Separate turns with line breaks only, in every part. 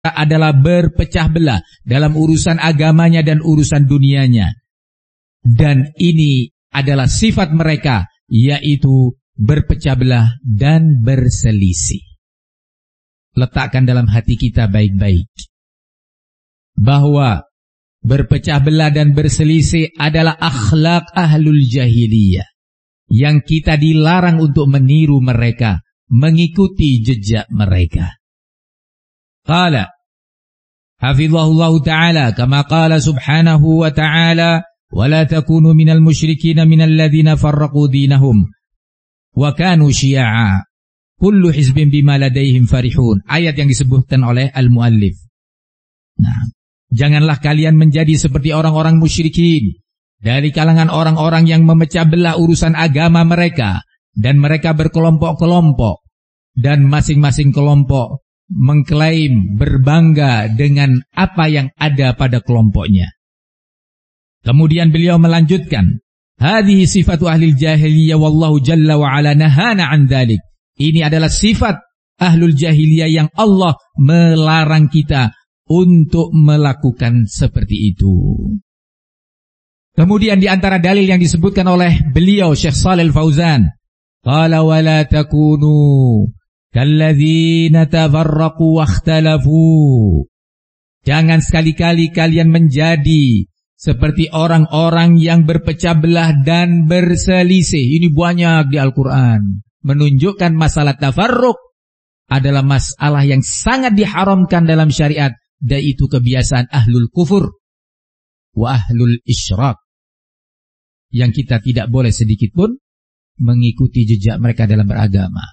adalah berpecah belah dalam urusan agamanya dan urusan dunianya. Dan ini adalah sifat mereka, yaitu berpecah belah dan berselisih. Letakkan dalam hati kita baik-baik bahwa berpecah belah dan berselisih adalah akhlak ahlul jahiliyah yang kita dilarang untuk meniru mereka, mengikuti jejak mereka. Qala hafizahullahu ta'ala kama qala subhanahu wa ta'ala wa la takunu minal musyrikin minal ladhina farraqu dinahum wa kanu syi'a kullu hizbin bima ladaihim farihun. Ayat yang disebutkan oleh al-muallif. Nah, janganlah kalian menjadi seperti orang-orang musyrikin dari kalangan orang-orang yang memecah belah urusan agama mereka, dan mereka berkelompok-kelompok, dan masing-masing kelompok mengklaim berbangga dengan apa yang ada pada kelompoknya. Kemudian beliau melanjutkan, hadhihi sifatu ahlil jahiliyah wallahu jalla wa ala nahana an dzalik. Ini adalah sifat ahlul jahiliyah yang Allah melarang kita untuk melakukan seperti itu. Kemudian di antara dalil yang disebutkan oleh beliau Syekh Shalih Al-Fauzan, qala wa la takunu kalladzina tafarraqu wakhtalafu. Jangan sekali-kali kalian menjadi seperti orang-orang yang berpecah belah dan berselisih. Ini banyak di Al-Quran menunjukkan masalah tafarruq adalah masalah yang sangat diharamkan dalam syariat, dan itu kebiasaan ahlul kufur wa ahlul isyrak, yang kita tidak boleh sedikit pun mengikuti jejak mereka dalam beragama.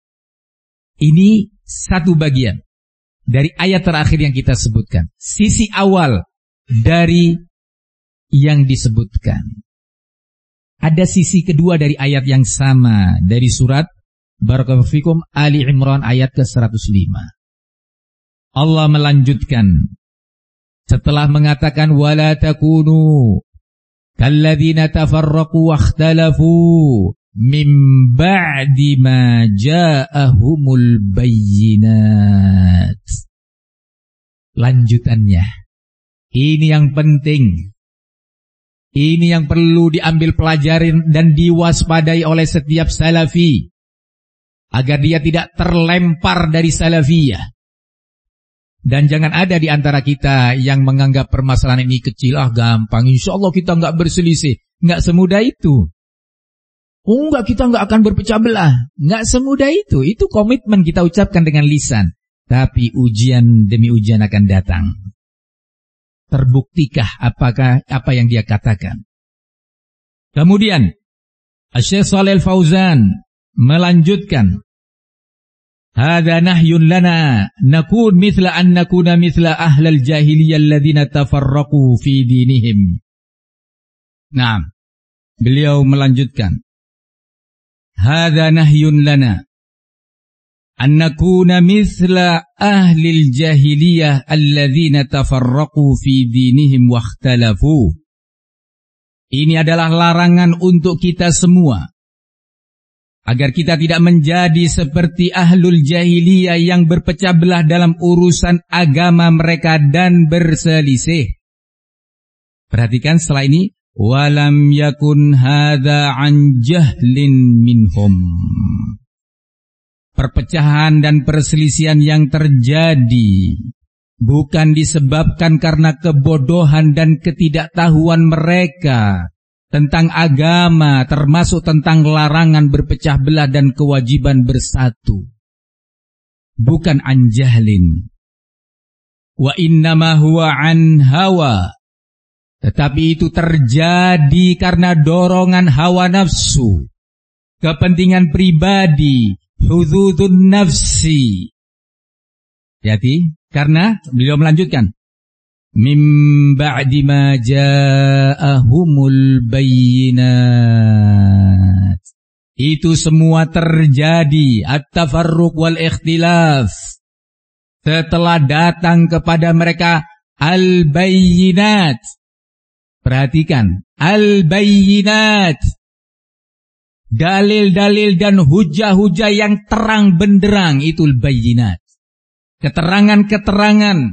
Ini satu bagian dari ayat terakhir yang kita sebutkan, sisi awal dari yang disebutkan. Ada sisi kedua dari ayat yang sama dari surat Barakallahu fikum Ali Imran ayat ke-105. Allah melanjutkan setelah mengatakan wala takunu kalladzina tafarraqu wakhtalafu min ba'di ma ja'ahumul bayyinat. Lanjutannya, ini yang penting, ini yang perlu diambil pelajaran dan diwaspadai oleh setiap salafi agar dia tidak terlempar dari salafiyah. Dan jangan ada di antara kita yang menganggap permasalahan ini kecil, gampang, insya Allah kita nggak berselisih. Nggak semudah itu. Enggak, kita nggak akan berpecah belah. Nggak semudah itu. Itu komitmen kita ucapkan dengan lisan. Tapi ujian demi ujian akan datang. Terbuktikah apa yang dia katakan? Kemudian Syekh Shalih Al-Fauzan melanjutkan, hadza nahyun lana nakun mithla an nakuna mithla ahlal jahiliyah alladzina tafarraqu fi dinihim. Nah, beliau melanjutkan, hadza nahyun lana an nakuna mithla ahlil jahiliyah alladzina tafarraqu fi dinihim wakhtalafu. Ini adalah larangan untuk kita semua agar kita tidak menjadi seperti ahlul jahiliyah yang berpecah belah dalam urusan agama mereka dan berselisih. Perhatikan setelah ini, walam yakun hadza an jahlin minhum. Perpecahan dan perselisihan yang terjadi bukan disebabkan karena kebodohan dan ketidaktahuan mereka tentang agama, termasuk tentang larangan berpecah belah dan kewajiban bersatu. Bukan an jahlin. Wa innama huwa an hawa. Tetapi itu terjadi karena dorongan hawa nafsu, kepentingan pribadi, hududun nafsi. Jadi, karena beliau melanjutkan, mim ba'di ma ja'ahumul bayyinat. Itu semua terjadi, at-tafarruq wal ikhtilaf, setelah datang kepada mereka al-bayyinat. Perhatikan, al-bayyinat, dalil-dalil dan hujah-hujah yang terang benderang, itu al-bayyinat. Keterangan-keterangan